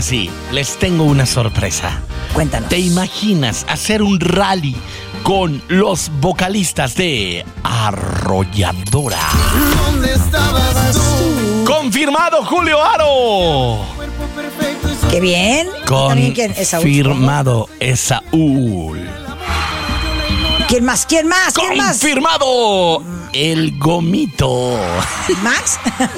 Ahora sí, les tengo una sorpresa. Cuéntanos. ¿Te imaginas hacer un rally con los vocalistas de Arrolladora? ¿Dónde estabas tú? ¡Confirmado, Julio Aro! ¡Qué bien! ¿También quién? Esaú. Confirmado, Esaúl. ¿Quién más? ¿Quién más? ¿Quién más? ¡Confirmado! El Gomito. ¿Max?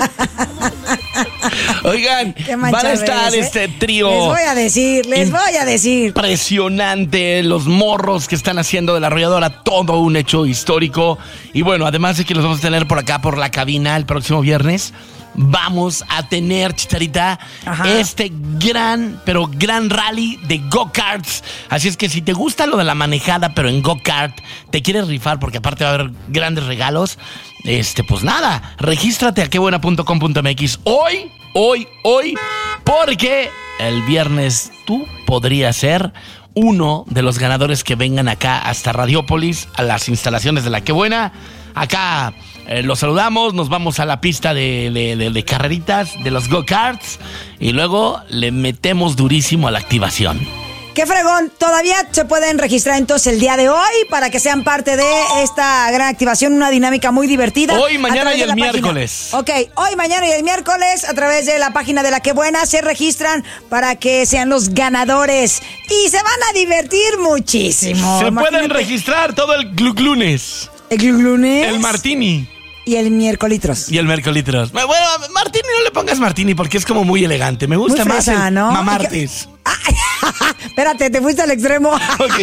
Oigan, Qué van a manchaderes, estar este trío. Les voy a decir. Impresionante, los morros que están haciendo de la Arrolladora, todo un hecho histórico. Y bueno, además de que los vamos a tener por acá, por la cabina, el próximo viernes, vamos a tener, Chicharita, este gran rally de go-karts. Así es que si te gusta lo de la manejada, pero en go-kart, te quieres rifar, porque aparte va a haber grandes regalos, pues nada, regístrate a quebuena.com.mx hoy, porque el viernes tú podrías ser uno de los ganadores que vengan acá hasta Radiópolis, a las instalaciones de la Qué Buena. Acá los saludamos, nos vamos a la pista de carreritas, de los go-karts, y luego le metemos durísimo a la activación. ¡Qué fregón! Todavía se pueden registrar entonces el día de hoy para que sean parte de esta gran activación, una dinámica muy divertida. Hoy, mañana y el miércoles. Ok, hoy, mañana y el miércoles a través de la página de La Qué Buena se registran para que sean los ganadores y se van a divertir muchísimo. Se pueden registrar todo el lunes. ¿El lunes? El martini. Y el miércolitros. Y el miércolitros. Bueno, martini no le pongas martini porque es como muy elegante. Me gusta muy fresa, más el ¿no? mamartes. Espérate, te fuiste al extremo. Ok.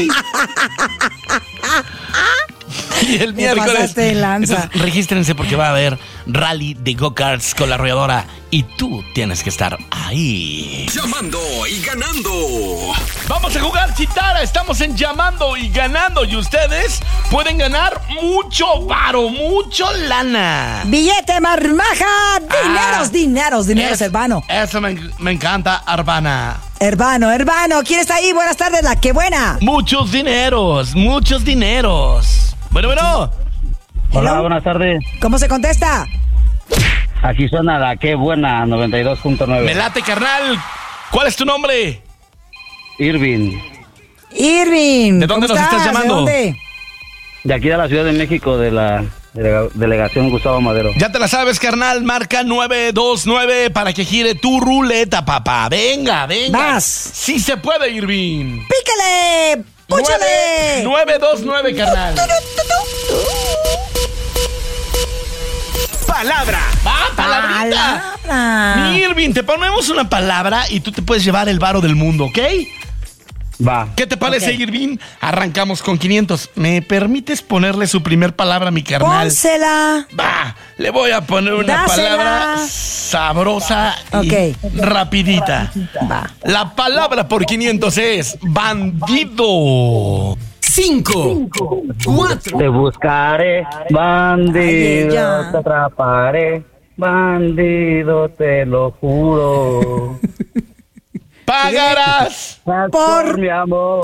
Y el miércoles. Entonces, regístrense porque va a haber rally de go-karts con la Arrolladora y tú tienes que estar ahí. Llamando y ganando. Vamos a jugar, Chitara. Estamos en Llamando y Ganando y ustedes pueden ganar mucho varo, mucho lana. Billete marmaja, dineros, hermano. Eso me encanta, Arbana. Hermano, ¿quién está ahí? Buenas tardes, La Qué Buena. Muchos dineros. Bueno. Hola, Hello. buenas tardes. ¿Cómo se contesta? Aquí suena La Qué Buena, 92.9. Me late, carnal. ¿Cuál es tu nombre? Irving. Irving. ¿De dónde nos estás llamando? ¿De dónde? De aquí de la Ciudad de México, de la delegación Gustavo Madero. Ya te la sabes, carnal. Marca 929 para que gire tu ruleta, papá. Venga. Vas. Sí se puede, Irving. ¡Pícale! ¡Púchale! 929, carnal. Palabra. ¡Va, palabrita! Palabra. Irving, te ponemos una palabra y tú te puedes llevar el varo del mundo, ¿ok? Va. ¿Qué te parece, Ok. Irving? Arrancamos con 500. ¿Me permites ponerle su primer palabra a mi carnal? Pónsela. Va, le voy a poner una Dásela. palabra sabrosa y Ok. rapidita. Va. La palabra por 500 es bandido. 5, 4, Te buscaré, bandido, Ay, ella. te atraparé, bandido, te lo juro. Pagarás. Por- mi amor.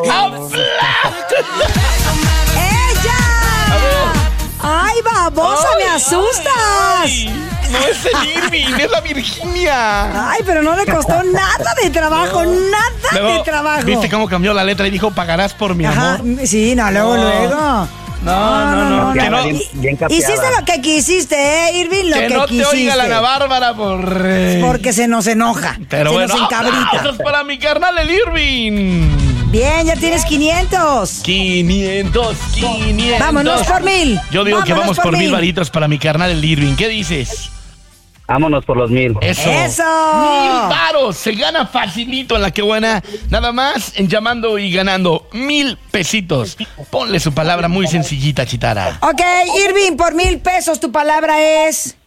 ¡Ella! ¡Ay, babosa, me asustas! Ay, no es el Irving, es la Virginia. Ay, pero no le costó nada de trabajo, nada Luego, de trabajo. ¿viste cómo cambió la letra y dijo pagarás por mi Ajá, amor? sí, no, luego. No. Que Que anda no, bien capeada. Hiciste lo que quisiste, Irving, lo que que no te quisiste. oiga la Ana Bárbara porque se nos enoja. Pero se bueno, nos encabrita. aplausos para mi carnal el Irving. Bien, ya tienes 500. 500. Vámonos por 1000. Yo digo que vamos por 1000 1000. varitos para mi carnal el Irving. ¿Qué dices? Vámonos por los 1000. Eso. ¡Eso! 1000 varos. Se gana facilito en la que buena. Nada más en Llamando y Ganando. 1000 pesitos. Ponle su palabra muy sencillita, Chitara. Ok, Irving, por 1000 pesos tu palabra es...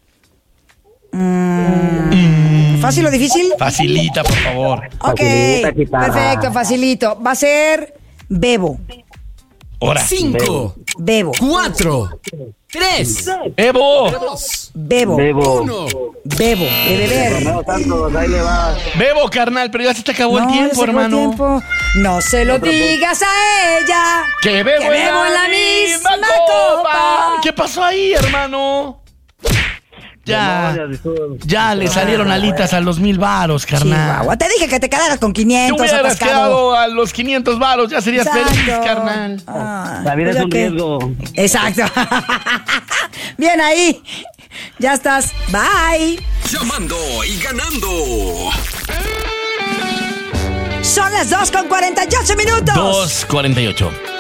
¿Fácil o difícil? Facilita, por favor. Ok, Facilita, guitarra. perfecto, facilito. Va a ser bebo. Ahora. 5, Bebo. 4, 3, Evo. 2, Bebo. Bebo. 1. Bebo. De beber. Romeo Santos, ahí le va. Bebo, carnal, pero ya se te acabó el No, tiempo, ya se acabó el hermano. tiempo. No se lo digas a ella. Que bebo, Que bebo en la misma copa. ¿Qué pasó ahí, hermano? Ya le salieron alitas a los 1,000 varos, carnal. Chihuahua, te dije que te quedaras con Si 500. hubieras atascado. quedado a los 500 varos, ya serías Exacto. feliz, carnal. La vida pues es un ya que- riesgo. Exacto. Bien ahí. Ya estás. Bye. Llamando y ganando. Son las 2:48 minutos. 2:48.